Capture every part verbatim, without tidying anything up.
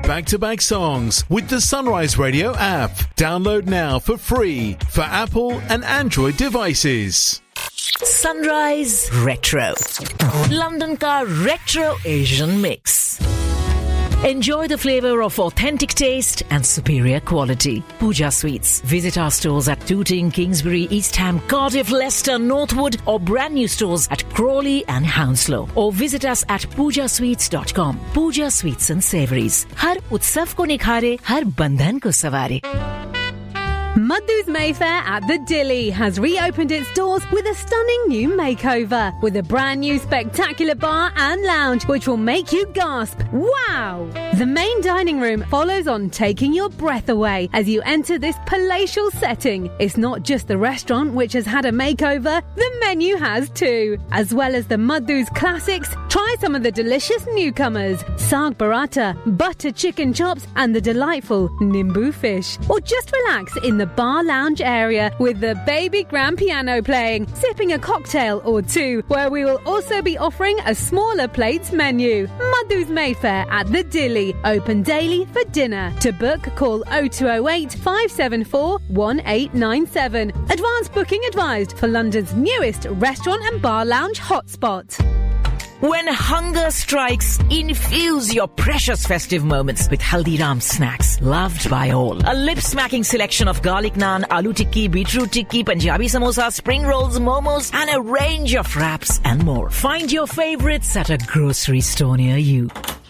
back-to-back songs with the Sunrise Radio app. Download now for free for Apple and Android devices. Sunrise Retro. London ka Retro Asian mix. Enjoy the flavor of authentic taste and superior quality. Pooja Sweets. Visit our stores at Tooting, Kingsbury, East Ham, Cardiff, Leicester, Northwood, or brand new stores at Crawley and Hounslow. Or visit us at pooja sweets dot com. Pooja Sweets and Savouries. Har utsav ko nikhare, har bandhan ko savare. Madhu's Mayfair at the Dilly has reopened its doors with a stunning new makeover, with a brand new spectacular bar and lounge which will make you gasp, wow! The main dining room follows on, taking your breath away as you enter this palatial setting. It's not just the restaurant which has had a makeover, the menu has too. As well as the Madhu's classics, try some of the delicious newcomers, Saag Paratha, butter chicken chops and the delightful Nimbu fish. Or just relax in the bar lounge area with the baby grand piano playing, sipping a cocktail or two, where we will also be offering a smaller plates menu. Madhu's Mayfair at the Dilly, open daily for dinner. To book, call oh two oh eight, five seven four, one eight nine seven. Advance booking advised for London's newest restaurant and bar lounge hotspot. When hunger strikes, infuse your precious festive moments with Haldiram snacks, loved by all. A lip-smacking selection of garlic naan, aloo tikki, beetroot tikki, Punjabi samosa, spring rolls, momos, and a range of wraps and more. Find your favorites at a grocery store near you.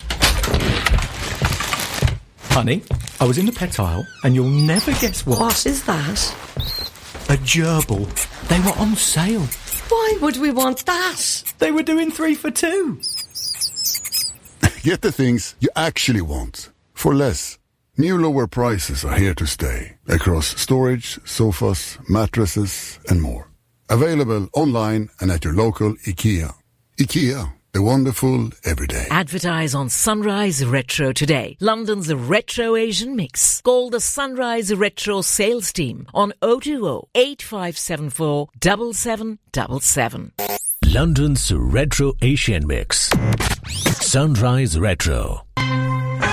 Honey, I was in the pet aisle, and you'll never guess what. What is that? A gerbil. They were on sale. Why would we want that? They were doing three for two. Get the things you actually want for less. New lower prices are here to stay across storage, sofas, mattresses and more. Available online and at your local IKEA. IKEA, the wonderful everyday. Advertise on Sunrise Retro today. London's Retro Asian mix. Call the Sunrise Retro sales team on oh two oh, eight five seven four, seven seven seven seven. London's Retro Asian mix. Sunrise Retro.